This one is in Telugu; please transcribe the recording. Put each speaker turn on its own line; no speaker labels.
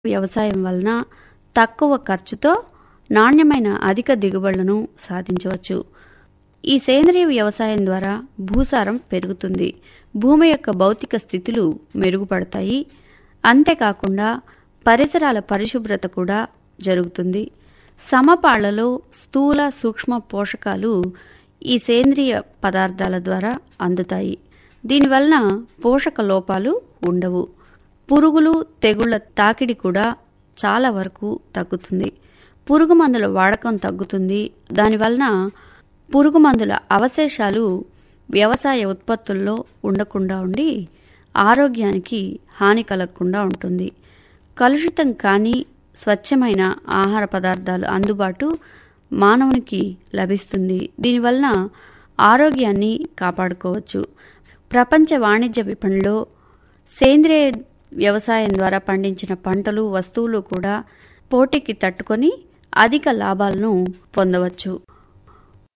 వ్యవసాయం వలన తక్కువ ఖర్చుతో నాణ్యమైన అధిక దిగుబడులను సాధించవచ్చు. ఈ సేంద్రియ వ్యవసాయం ద్వారా భూసారం పెరుగుతుంది, భూమి యొక్క భౌతిక స్థితులు మెరుగుపడతాయి. అంతేకాకుండా పరిసరాల పరిశుభ్రత కూడా జరుగుతుంది. సమపాళ్లలో స్థూల సూక్ష్మ పోషకాలు ఈ సేంద్రియ పదార్థాల ద్వారా అందుతాయి. దీనివలన పోషక లోపాలు ఉండవు. పురుగులు తెగుళ్ల తాకిడి కూడా చాలా వరకు తగ్గుతుంది. పురుగు మందుల వాడకం తగ్గుతుంది. దానివలన పురుగు మందుల అవశేషాలు వ్యవసాయ ఉత్పత్తుల్లో ఉండకుండా ఉండి ఆరోగ్యానికి హాని కలగకుండా ఉంటుంది. కలుషితం కాని స్వచ్ఛమైన ఆహార పదార్థాలు అందుబాటు మానవునికి లభిస్తుంది. దీనివలన ఆరోగ్యాన్ని కాపాడుకోవచ్చు. ప్రపంచ వాణిజ్య విపణిలో సేంద్రియ వ్యవసాయం ద్వారా పండించిన పంటలు, వస్తువులు కూడా పోటీకి తట్టుకొని అధిక లాభాలను పొందవచ్చు.